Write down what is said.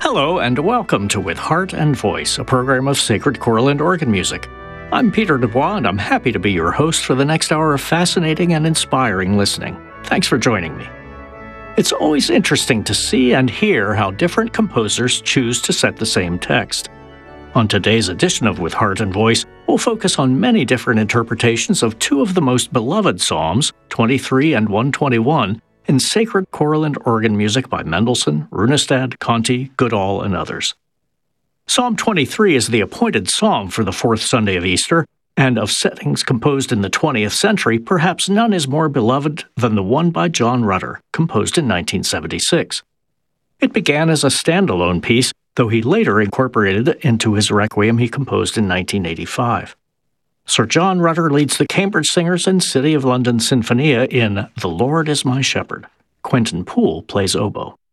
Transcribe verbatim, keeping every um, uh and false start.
Hello and welcome to With Heart and Voice, a program of sacred choral and organ music. I'm Peter Dubois and I'm happy to be your host for the next hour of fascinating and inspiring listening. Thanks for joining me. It's always interesting to see and hear how different composers choose to set the same text. On today's edition of With Heart and Voice, we'll focus on many different interpretations of two of the most beloved psalms, twenty-three and one twenty-one, in sacred choral and organ music by Mendelssohn, Runestad, Conti, Goodall, and others. Psalm twenty-three is the appointed psalm for the fourth Sunday of Easter, and of settings composed in the twentieth century, perhaps none is more beloved than the one by John Rutter, composed in nineteen seventy-six. It began as a standalone piece, though he later incorporated it into his requiem he composed in nineteen eighty-five. Sir John Rutter leads the Cambridge Singers and City of London Sinfonia in The Lord is My Shepherd. Quentin Poole plays oboe.